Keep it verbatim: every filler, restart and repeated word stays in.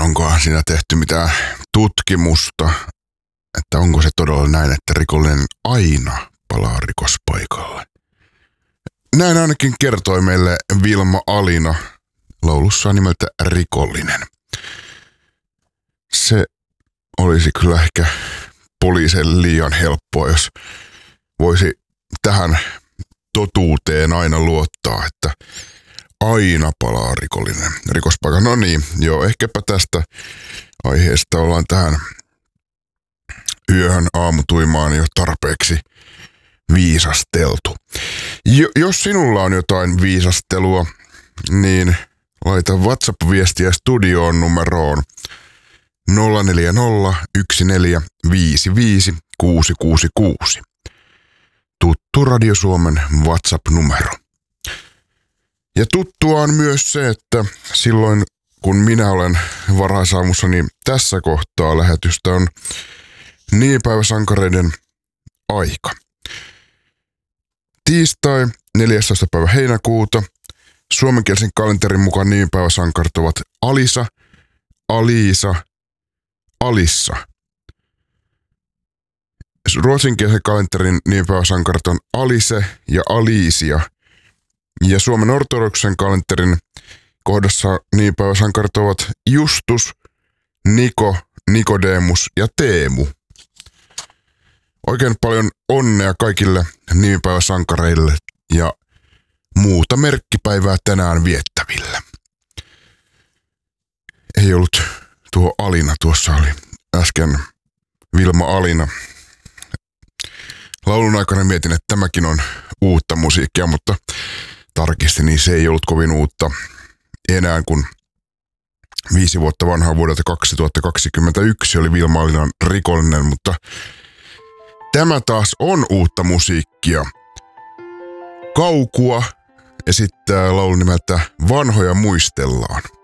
onkohan siinä tehty mitään tutkimusta, että onko se todella näin, että rikollinen aina palaa rikospaikalle. Näin ainakin kertoi meille Vilma Alina laulussaan nimeltä Rikollinen. Se olisi kyllä ehkä poliisille liian helppoa, jos voisi tähän totuuteen aina luottaa, että aina palaa rikollinen rikospaikka. No niin, joo, ehkäpä tästä aiheesta ollaan tähän yöhön aamutuimaan jo tarpeeksi viisasteltu. Jo, jos sinulla on jotain viisastelua, niin laita WhatsApp-viestiä studioon numeroon nolla neljä nolla yksi neljä viisi viisi kuusi kuusi kuusi. Tuttu Radio Suomen WhatsApp-numero. Ja tuttua on myös se, että silloin kun minä olen varhaisaamussa, niin tässä kohtaa lähetystä on nimipäiväsankareiden aika. Tiistai neljästoista päivä heinäkuuta. Suomenkielisen kalenterin mukaan nimipäiväsankarit ovat Alisa, Aliisa, Alissa. Ruotsinkielisen kalenterin nimipäiväsankarit on Alise ja Aliisia. Ja Suomen ortodoksen kalenterin kohdassa nimipäiväsankarit ovat Justus, Niko, Nikodemus ja Teemu. Oikein paljon onnea kaikille nimipäiväsankareille ja muuta merkkipäivää tänään viettäville. Ei ollut tuo Alina, tuossa oli äsken Vilma Alina. Laulun aikana mietin, että tämäkin on uutta musiikkia, mutta tarkistin, niin se ei ollut kovin uutta enää, kun viisi vuotta vanhaa vuodelta kaksituhattakaksikymmentäyksi oli Vilma Alinan Rikollinen, mutta tämä taas on uutta musiikkia. Kaukua esittää laulun nimeltä Vanhoja muistellaan.